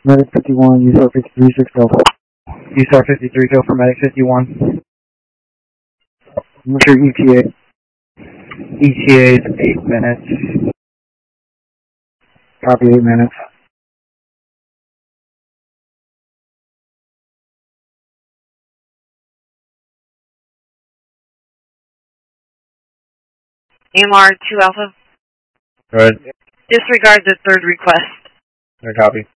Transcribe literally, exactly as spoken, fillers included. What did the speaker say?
Medic fifty-one, U S A R fifty-three, six Delta. U S A R fifty-three, go for Medic fifty-one. What's your E T A? E T A is eight minutes. Copy, eight minutes. A M R two Alpha. Go ahead. Disregard the third request. No copy.